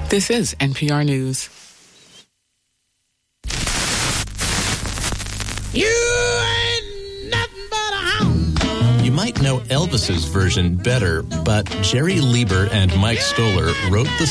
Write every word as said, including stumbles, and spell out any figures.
This is N P R News. You ain't nothing but a hound. You might know Elvis's version better, but Jerry Lieber and Mike Stoller wrote the